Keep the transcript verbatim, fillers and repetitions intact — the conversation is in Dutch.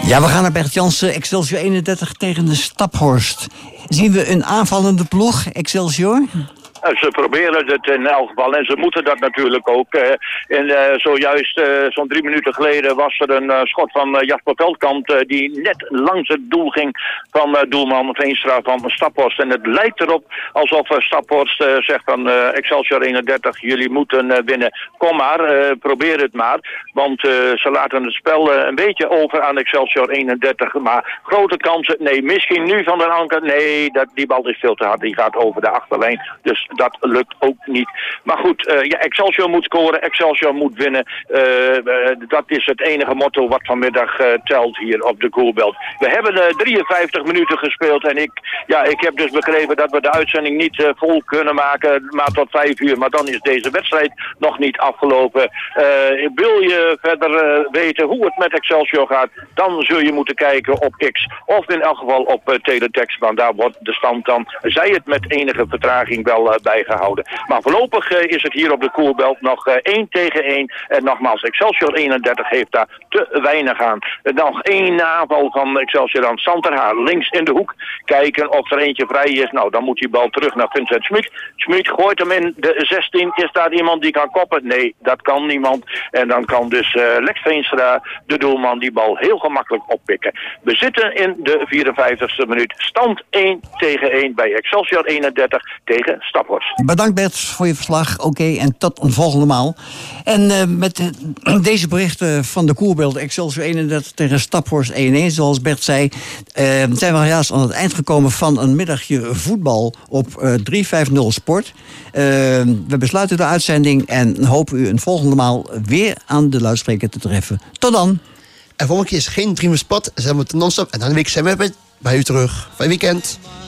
Ja, we gaan naar Bert Jansen, Excelsior eenendertig tegen de Staphorst. Zien we een aanvallende ploeg, Excelsior? Ze proberen het in elk geval en ze moeten dat natuurlijk ook. Uh, en uh, zojuist, uh, zo'n drie minuten geleden, was er een uh, schot van uh, Jasper Veldkamp uh, die net langs het doel ging van uh, doelman Veenstra van Staphorst. En het lijkt erop alsof uh, Staphorst uh, zegt van uh, Excelsior eenendertig, jullie moeten uh, winnen. Kom maar, uh, probeer het maar. Want uh, ze laten het spel uh, een beetje over aan Excelsior eenendertig. Maar grote kansen, nee, misschien nu van den Anker. Nee, dat, die bal is veel te hard, die gaat over de achterlijn. Dus dat lukt ook niet. Maar goed, uh, ja, Excelsior moet scoren, Excelsior moet winnen. Uh, uh, dat is het enige motto wat vanmiddag uh, telt hier op de Koelbelt. We hebben uh, drieënvijftig minuten gespeeld en ik, ja, ik heb dus begrepen dat we de uitzending niet uh, vol kunnen maken, maar tot vijf uur. Maar dan is deze wedstrijd nog niet afgelopen. Uh, wil je verder uh, weten hoe het met Excelsior gaat, dan zul je moeten kijken op X. Of in elk geval op uh, Teletext, want daar wordt de stand dan, zij het met enige vertraging wel uh, bijgehouden. Maar voorlopig uh, is het hier op de Koelbelt nog uh, één tegen één. En nogmaals, Excelsior eenendertig heeft daar te weinig aan. Uh, nog één aanval van Excelsior aan Santerhaar. Links in de hoek. Kijken of er eentje vrij is. Nou, dan moet die bal terug naar Vincent Schmid. Schmid gooit hem in de zestien. Is daar iemand die kan koppen? Nee, dat kan niemand. En dan kan dus uh, Lex Veenstra, de doelman, die bal heel gemakkelijk oppikken. We zitten in de vierenvijftigste minuut. Stand één tegen één bij Excelsior eenendertig tegen Staphorst. Bedankt Bert voor je verslag. Oké, okay, en tot een volgende maal. En uh, met uh, deze berichten van de Koelbelt Excelsior eenendertig tegen Staphorst één een, zoals Bert zei, uh, zijn we juist aan het eind gekomen van een middagje voetbal op uh, drie vijf nul Sport. Uh, we besluiten de uitzending en hopen u een volgende maal weer aan de luidspreker te treffen. Tot dan. En volgende keer is geen Dream Spot, zijn we non-stop en dan de week zijn we bij, bij u terug. Fijn weekend.